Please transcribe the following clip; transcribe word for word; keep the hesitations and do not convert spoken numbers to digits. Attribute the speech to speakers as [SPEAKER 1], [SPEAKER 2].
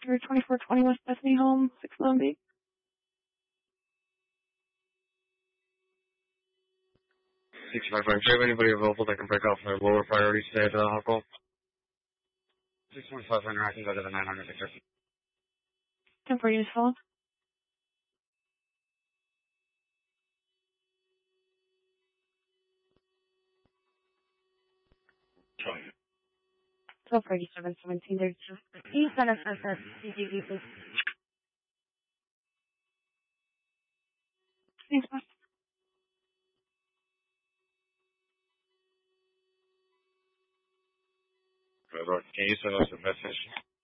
[SPEAKER 1] You're twenty-four twenty West Bethany Home, six eleven B.
[SPEAKER 2] sixty-five five. Do you have anybody available that can break off their lower priority stay at the hospital? six twenty-five hundred, I can go to the nine hundred Victor.
[SPEAKER 1] ten forty is full. twelve thirty-seven seventeen, there's just E N S S S C G V, please. Thanks, boss.
[SPEAKER 2] Can you send us a message?